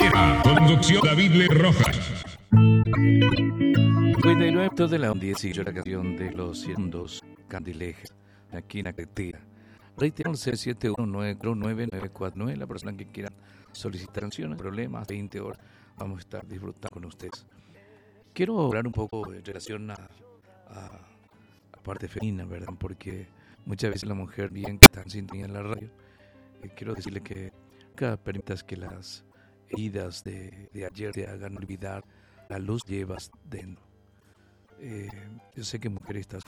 Candeleja. Conducción David Le Rojas. 59 de la 18, la canción de los segundos Candeleja, aquí en la carretera. Reitero, 671-949-949, la persona que quiera solicitar canciones, problemas, 20 horas, vamos a estar disfrutando con ustedes. Quiero hablar un poco en relación a la parte femenina, ¿verdad? Porque muchas veces la mujer, bien que está en sintonía en la radio, quiero decirle que nunca permitas que las heridas de ayer te hagan olvidar la luz que llevas dentro. Yo sé que mujer estás